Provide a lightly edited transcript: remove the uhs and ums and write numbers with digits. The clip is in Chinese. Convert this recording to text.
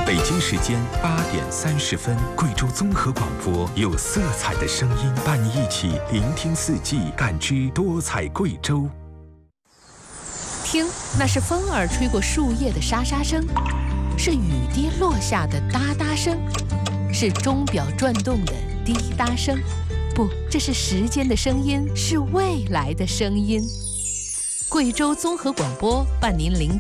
北京时间8点30分，贵州综合广播有色彩的声音，伴你一起聆听四季，感知多彩贵州。 听，那是风儿吹过树叶的沙沙声，是雨滴落下的哒哒声，是钟表转动的滴答声。不，这是时间的声音，是未来的声音。贵州综合广播伴您聆